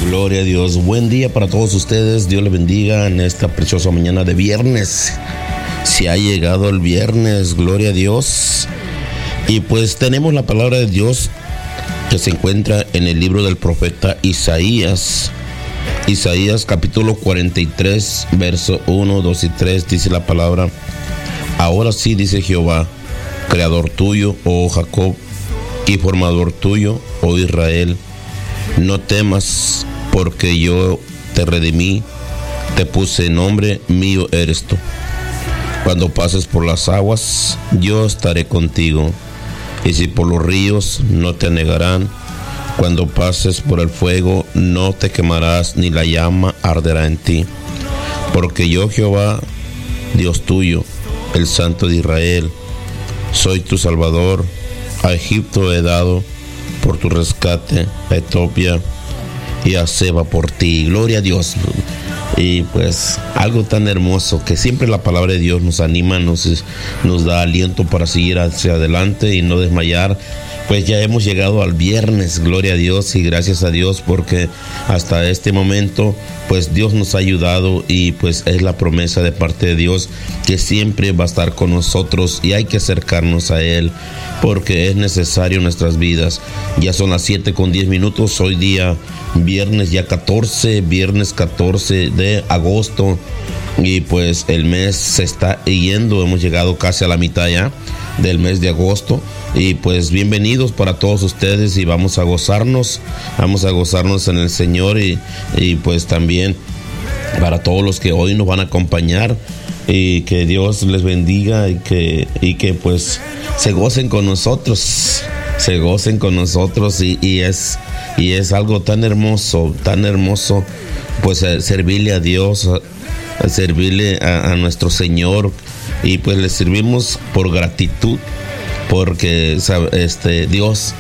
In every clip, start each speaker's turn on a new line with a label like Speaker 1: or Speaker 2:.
Speaker 1: Gloria a Dios. Buen día para todos ustedes. Dios les bendiga en esta preciosa mañana de viernes. Se ha llegado el viernes, gloria a Dios. Y pues tenemos la palabra de Dios que se encuentra en el libro del profeta Isaías. Isaías capítulo 43, verso 1, 2 y 3 dice la palabra: Ahora sí, dice Jehová, creador tuyo, oh Jacob, y formador tuyo, oh Israel, no temas, porque yo te redimí, te puse nombre, mío eres tú. Cuando pases por las aguas, yo estaré contigo, y si por los ríos, no te anegarán. Cuando pases por el fuego, no te quemarás, ni la llama arderá en ti. Porque yo, Jehová, Dios tuyo, el Santo de Israel, soy tu Salvador. A Egipto he dado por tu rescate, a Etiopía y a Seba por ti. Gloria a Dios. Y pues algo tan hermoso que siempre la palabra de Dios nos anima, nos da aliento para seguir hacia adelante y no desmayar. Pues ya hemos llegado al viernes, gloria a Dios y gracias a Dios, porque hasta este momento pues Dios nos ha ayudado y pues es la promesa de parte de Dios que siempre va a estar con nosotros y hay que acercarnos a Él porque es necesario en nuestras vidas. Ya son las 7:10, hoy día viernes ya 14 de agosto y pues el mes se está yendo, hemos llegado casi a la mitad ya del mes de agosto. Y pues bienvenidos para todos ustedes y vamos a gozarnos en el Señor y pues también para todos los que hoy nos van a acompañar y que Dios les bendiga y que pues se gocen con nosotros y es algo tan hermoso pues servirle a Dios, servirle a nuestro Señor y pues le servimos por gratitud. Porque Dios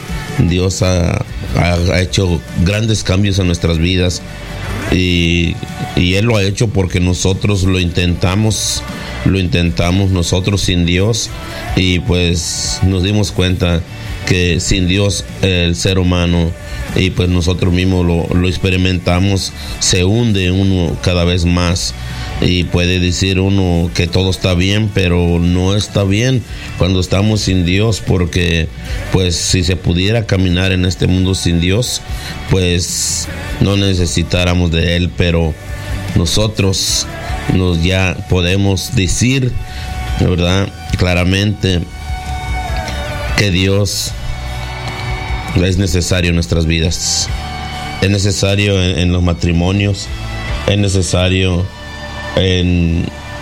Speaker 1: ha hecho grandes cambios en nuestras vidas y Él lo ha hecho porque nosotros lo intentamos nosotros sin Dios y pues nos dimos cuenta que sin Dios el ser humano y pues nosotros mismos lo experimentamos, se hunde uno cada vez más. Y puede decir uno que todo está bien, pero no está bien cuando estamos sin Dios, porque pues si se pudiera caminar en este mundo sin Dios, pues no necesitáramos de Él, pero nosotros ya podemos decir, ¿verdad?, claramente que Dios es necesario en nuestras vidas, es necesario en los matrimonios, es necesario en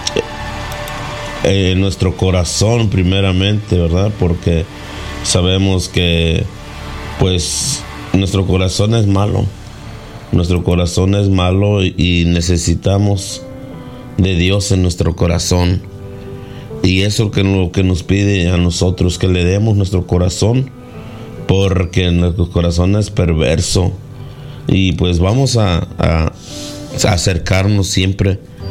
Speaker 1: nuestro corazón primeramente, ¿verdad? Porque sabemos que pues nuestro corazón es malo y necesitamos de Dios en nuestro corazón y eso que lo que nos pide a nosotros, que le demos nuestro corazón porque nuestro corazón es perverso y pues vamos a acercarnos siempre